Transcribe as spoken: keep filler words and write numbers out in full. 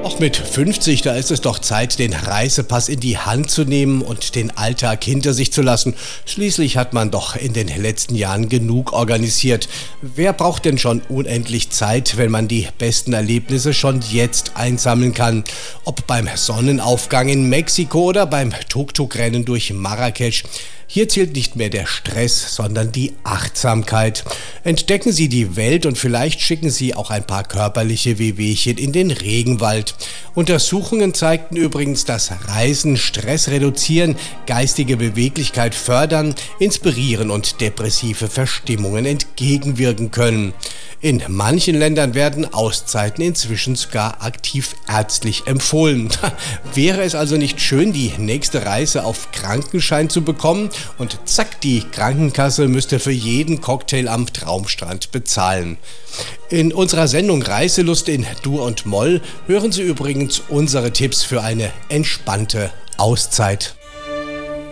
Auch mit fünfzig, da ist es doch Zeit, den Reisepass in die Hand zu nehmen und den Alltag hinter sich zu lassen. Schließlich hat man doch in den letzten Jahren genug organisiert. Wer braucht denn schon unendlich Zeit, wenn man die besten Erlebnisse schon jetzt einsammeln kann? Ob beim Sonnenaufgang in Mexiko oder beim Tuk-Tuk-Rennen durch Marrakesch. Hier zählt nicht mehr der Stress, sondern die Achtsamkeit. Entdecken Sie die Welt und vielleicht schicken Sie auch ein paar körperliche Wehwehchen in den Regenwald. Untersuchungen zeigten übrigens, dass Reisen Stress reduzieren, geistige Beweglichkeit fördern, inspirieren und depressive Verstimmungen entgegenwirken können. In manchen Ländern werden Auszeiten inzwischen sogar aktiv ärztlich empfohlen. Wäre es also nicht schön, die nächste Reise auf Krankenschein zu bekommen? Und zack, die Krankenkasse müsste für jeden Cocktail am Traumstrand bezahlen. In unserer Sendung Reiselust in Dur und Moll hören Sie übrigens unsere Tipps für eine entspannte Auszeit.